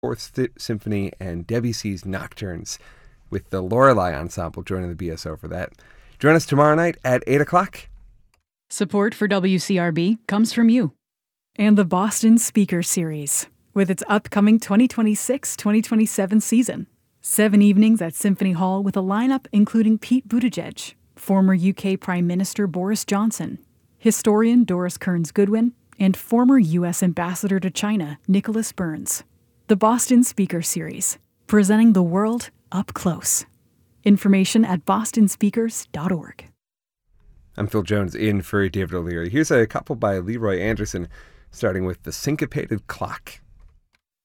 Fourth Symphony and Debussy's Nocturnes, with the Lorelei Ensemble joining the BSO for that. Join us tomorrow night at 8 o'clock. Support for WCRB comes from you. And the Boston Speaker Series, with its upcoming 2026-2027 season. 7 evenings at Symphony Hall with a lineup including Pete Buttigieg, former UK Prime Minister Boris Johnson, historian Doris Kearns-Goodwin, and former U.S. Ambassador to China Nicholas Burns. The Boston Speaker Series, presenting the world up close. Information at bostonspeakers.org. I'm Phil Jones in for David O'Leary. Here's a couple by Leroy Anderson, starting with The Syncopated Clock.